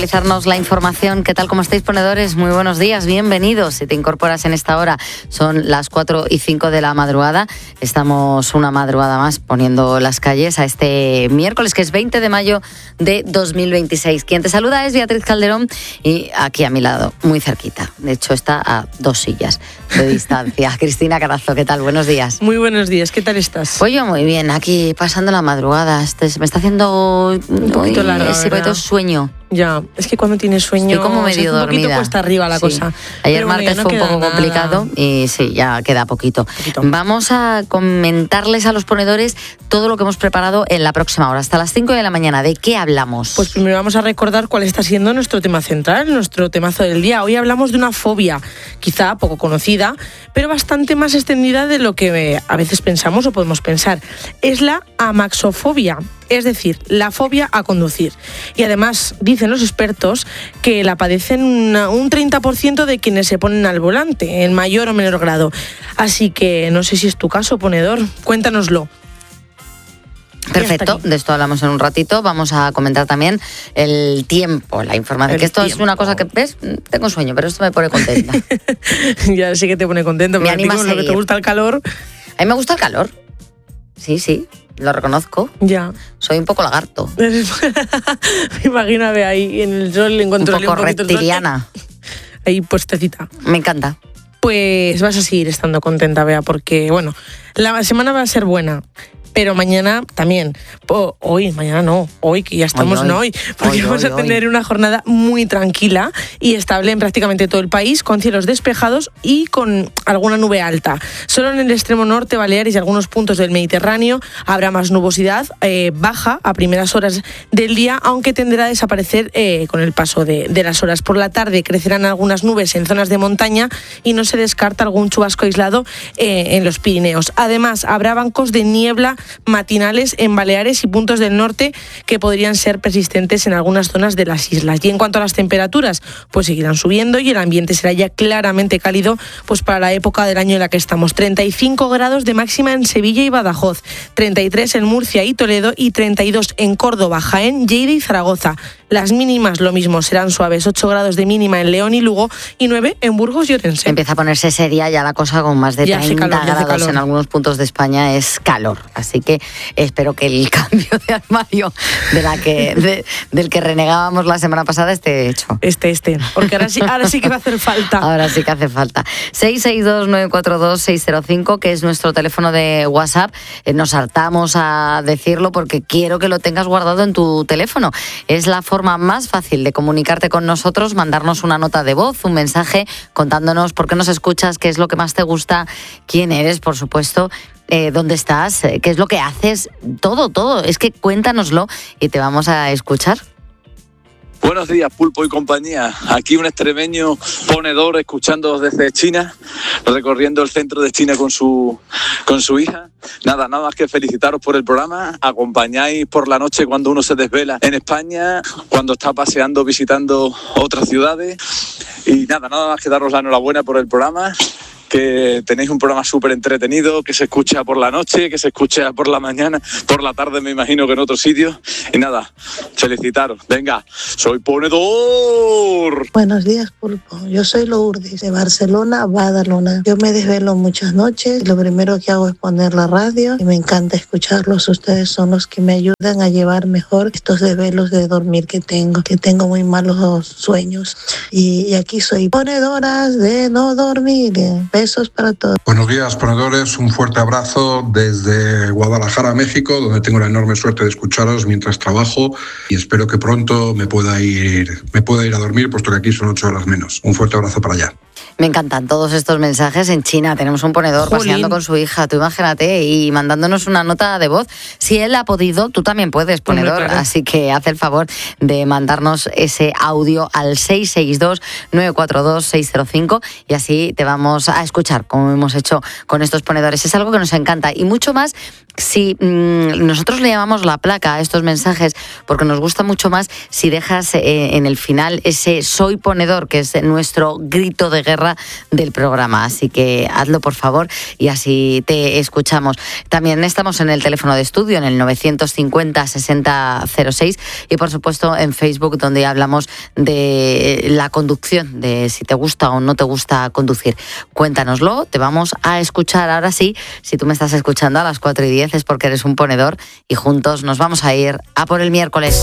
actualizarnos la información. ¿Qué tal? ¿Cómo estáis, ponedores? Muy buenos días, bienvenidos. Si te incorporas en esta hora, son las 4:05 de la madrugada. Estamos una madrugada más poniendo las calles a este miércoles, que es 20 de mayo de 2026. Quien te saluda es Beatriz Calderón y aquí a mi lado, muy cerquita. De hecho, está a 2 sillas de distancia. Cristina Carazo, ¿qué tal? Buenos días. Muy buenos días, ¿qué tal estás? Pues yo muy bien, aquí pasando la madrugada. Se me está haciendo un poquito larga, ese poquito sueño. Ya, es que cuando tienes sueño estoy como medio dormida. Un poquito cuesta arriba la cosa. Ayer martes fue un poco complicado y sí, ya queda poquito. Vamos a comentarles a los ponedores todo lo que hemos preparado en la próxima hora, hasta las 5 de la mañana. ¿De qué hablamos? Pues primero vamos a recordar cuál está siendo nuestro tema central, nuestro temazo del día. Hoy hablamos de una fobia, quizá poco conocida, pero bastante más extendida de lo que a veces pensamos o podemos pensar. Es la amaxofobia. Es decir, la fobia a conducir. Y además, dicen los expertos que la padecen un 30% de quienes se ponen al volante, en mayor o menor grado. Así que no sé si es tu caso, ponedor. Cuéntanoslo. Perfecto, de esto hablamos en un ratito. Vamos a comentar también el tiempo, la información. Que esto es una cosa que, ¿ves? Tengo sueño, pero esto me pone contenta. Ya sí que te pone contento. Me anima a seguir. Lo que te gusta el calor. A mí me gusta el calor. Sí, lo reconozco. Ya. Soy un poco lagarto. Me imagino ahí en el sol, encontrarle un poco reptiliana. Ahí puestecita. Me encanta. Pues vas a seguir estando contenta, Bea, porque, bueno, la semana va a ser buena. Pero mañana también. Mañana no. Hoy, que ya estamos, porque vamos a tener una jornada muy tranquila y estable en prácticamente todo el país, con cielos despejados y con alguna nube alta. Solo en el extremo norte, Baleares y algunos puntos del Mediterráneo habrá más nubosidad baja a primeras horas del día, aunque tenderá a desaparecer con el paso de las horas. Por la tarde crecerán algunas nubes en zonas de montaña y no se descarta algún chubasco aislado en los Pirineos. Además, habrá bancos de niebla matinales en Baleares y puntos del norte que podrían ser persistentes en algunas zonas de las islas. Y en cuanto a las temperaturas, pues seguirán subiendo y el ambiente será ya claramente cálido pues para la época del año en la que estamos. 35 grados de máxima en Sevilla y Badajoz, 33 en Murcia y Toledo y 32 en Córdoba, Jaén, Lleida y Zaragoza. Las mínimas lo mismo, serán suaves, 8 grados de mínima en León y Lugo y 9 en Burgos y Orense. Empieza a ponerse seria ya la cosa, con más de 30 grados en algunos puntos de España es calor. Así que espero que el cambio de armario del que renegábamos la semana pasada esté hecho. Porque ahora sí que va a hacer falta. Ahora sí que hace falta. 662-942-605, que es nuestro teléfono de WhatsApp. Nos hartamos a decirlo porque quiero que lo tengas guardado en tu teléfono. Es la forma más fácil de comunicarte con nosotros, mandarnos una nota de voz, un mensaje contándonos por qué nos escuchas, qué es lo que más te gusta, quién eres, por supuesto, dónde estás, qué es lo que haces, todo. Es que cuéntanoslo y te vamos a escuchar. Buenos días, Pulpo y compañía. Aquí un extremeño ponedor escuchando desde China, recorriendo el centro de China con su hija. Nada más que felicitaros por el programa. Acompañáis por la noche cuando uno se desvela en España, cuando está paseando, visitando otras ciudades. Y nada más que daros la enhorabuena por el programa. Que tenéis un programa súper entretenido, que se escucha por la noche, que se escucha por la mañana, por la tarde me imagino que en otros sitios. Y nada, felicitaros. Venga, soy ponedor. Buenos días, Pulpo. Yo soy Lourdes, de Barcelona, Badalona. Yo me desvelo muchas noches y lo primero que hago es poner la radio y me encanta escucharlos. Ustedes son los que me ayudan a llevar mejor estos desvelos de dormir que tengo muy malos sueños. Y aquí soy ponedoras de no dormir. Besos para todos. Buenos días, ponedores. Un fuerte abrazo desde Guadalajara, México, donde tengo la enorme suerte de escucharos mientras trabajo y espero que pronto me pueda ir a dormir, puesto que aquí son 8 horas menos. Un fuerte abrazo para allá. Me encantan todos estos mensajes. En China tenemos un ponedor paseando con su hija, tú imagínate, y mandándonos una nota de voz. Si él ha podido, tú también puedes, ponedor. Claro. Así que haz el favor de mandarnos ese audio al 662-942-605 y así te vamos a escuchar, como hemos hecho con estos ponedores. Es algo que nos encanta y mucho más Sí, nosotros le llamamos la placa a estos mensajes porque nos gusta mucho más si dejas en el final ese soy ponedor, que es nuestro grito de guerra del programa. Así que hazlo, por favor, y así te escuchamos. También estamos en el teléfono de estudio, en el 950-6006, y por supuesto en Facebook, donde hablamos de la conducción, de si te gusta o no te gusta conducir. Cuéntanoslo, te vamos a escuchar ahora sí. Si tú me estás escuchando a las 4:10 es porque eres un ponedor y juntos nos vamos a ir a por el miércoles.